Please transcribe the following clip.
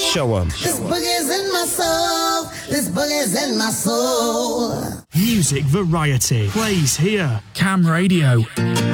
Show 'em. This boogie's in my soul. This boogie's in my soul. Music variety plays here. Cam Radio.